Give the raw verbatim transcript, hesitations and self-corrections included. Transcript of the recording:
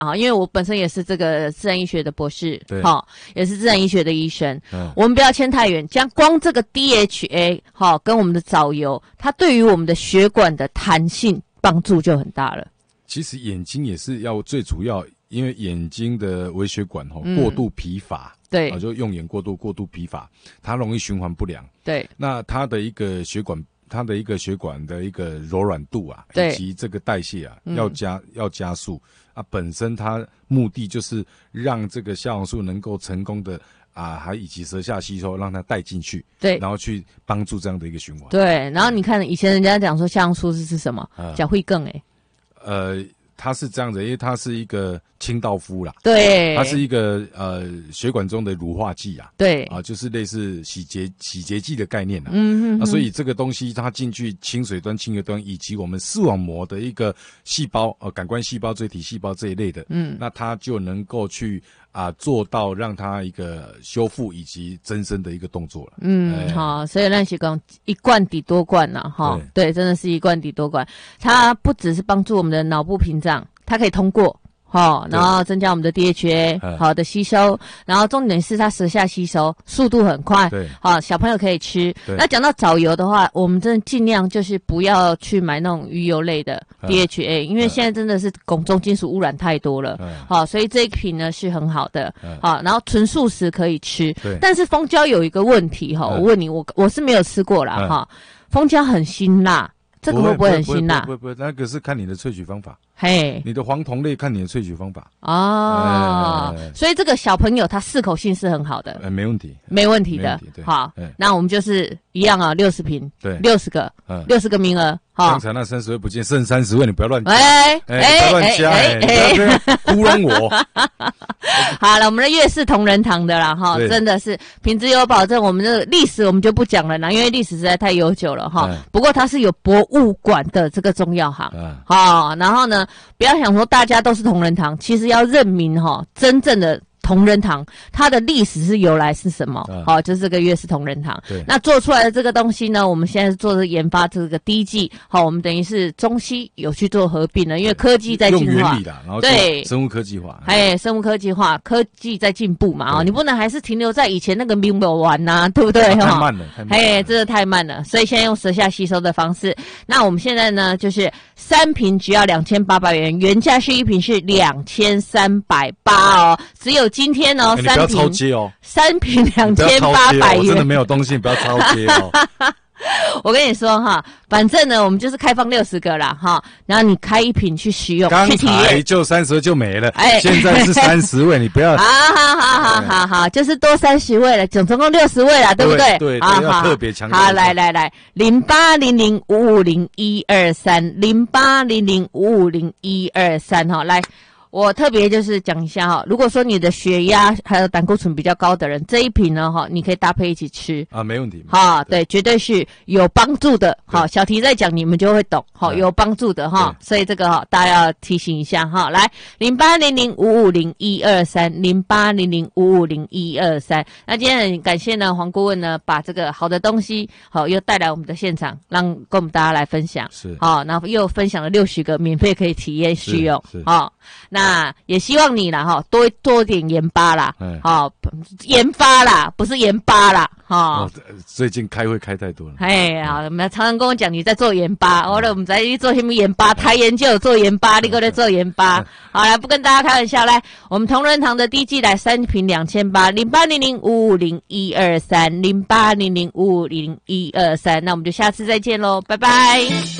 啊，因为我本身也是这个自然医学的博士， 对， 好，也是自然医学的医生。 嗯， 我们不要牵太远，将光这个 D H A 好跟我们的藻油，它对于我们的血管的弹性帮助就很大了。 其实眼睛也是要最主要，因为眼睛的微血管吼、嗯、过度疲乏， 对， 啊，就用眼过度过度疲乏，它容易循环不良。 对， 那它的一个血管。它的一个血管的一个柔软度啊，以及这个代谢啊，要加、嗯、要加速啊。本身它目的就是让这个虾红素能够成功的啊，还以及舌下吸收，让它带进去， 对， 然后去帮助这样的一个循环。 对，然后你看以前人家讲说虾红素是是什么，讲会更哎， 呃。它是这样子，因为它是一个清道夫啦， 对， 它是一个呃血管中的乳化剂啊， 对， 啊就是类似洗洁洗洁剂的概念啊， 嗯哼， 啊所以这个东西它进去清水端、清油端以及我们视网膜的一个细胞呃感官细胞、锥体细胞这一类的，嗯，那它就能够去啊做到让它一个修复以及增生的一个动作了， 嗯，哎、好，所以那是讲一罐抵多罐呐、啊，哈，对，真的是一罐抵多罐，它不只是帮助我们的脑部屏障。它可以通过，好，然后增加我们的 D H A 好的吸收，然后重点是它舌下吸收速度很快， 对， 好，小朋友可以吃。那讲到藻油的话，我们真的尽量就是不要去买那种鱼油类的 D H A， 因为现在真的是汞重金属污染太多了，好，所以这一瓶呢是很好的，好，然后纯素食可以吃，但是蜂胶有一个问题哈，我问你，我我是没有吃过啦哈，蜂胶很辛辣。这个会不会很辛辣？ 不会不会，那个是看你的萃取方法。 嘿， 你的黄酮类看你的萃取方法。 哦，欸、所以这个小朋友他适口性是很好的。 呃、欸，没问题， 没问题的。好，欸、那我们就是一样啊，六十瓶，对，六十个，嗯，六十个名额。 刚才那三十位不见，剩三十位，你不要乱加， 哎哎，不要乱加，哎，不要这样糊弄我。 好了，我们的月氏同仁堂的啦，哈，真的是品质有保证。我们的历史我们就不讲了啦，因为历史实在太悠久了哈。不过它是有博物馆的这个中药行，好，然后呢，不要想说大家都是同仁堂，其实要认明哈，真正的。同仁堂，它的历史是由来是什么？好、嗯哦，就是这个月氏同仁堂。对，那做出来的这个东西呢，我们现在做的研发这个第一季，好、哦，我们等于是中西有去做合并了，因为科技在进化， 用原理啦，然后对生物科技化， 哎，生物科技化，科技在进步嘛，哦，你不能还是停留在以前那个明白丸呐，对不对？ 啊、太慢了，太慢了， 哎，真的太慢了，所以现在用舌下吸收的方式。那我们现在呢，就是三瓶只要两千八百元，原价是一瓶是两千三百八哦，只有今天哦， 欸、三瓶不要超接哦， 三瓶两千八百元， 我真的没有东西，不要超接哦。 我跟你说哈，反正呢，我们就是开放六十个啦哈，然后你开一瓶去使用， 刚才就三十就没了，哎，现在是三十位，你不要， 好好好好好好，就是多三十位了，总总共六十位了，对不对？ 对，对，要特别强调。 好，来来来，零八零零五五零一二三，零八零零五五零一二三哈，来。我特别就是讲一下哈，如果说你的血压还有胆固醇比较高的人，这一瓶呢哈，你可以搭配一起吃啊，没问题。 哈，对，绝对是有帮助的。好，小题在讲，你们就会懂。好，有帮助的哈，所以这个哈大家要提醒一下哈。来，零八零零五五零一二三，零八零零五五零一二三。那今天很感谢呢黄顾问呢，把这个好的东西好又带来我们的现场，让跟我们大家来分享。 是。 好，然后又分享了六十个免费可以体验试用。是。好，那。那也希望你啦哈，多多点盐巴啦，好、哦、研发啦，不是盐巴啦，哈、哦哦。 最近开会开太多了。 哎，好，我们常常跟我讲你在做研发，我、嗯、我们在做什么研发？台研就有做研发，你搁在做研发。嗯、好，来不跟大家开玩笑，来，我们同仁堂的第一季来三瓶两千八，零八零零五五零一二三，零八零零五五零一二三，那我们就下次再见喽，拜拜。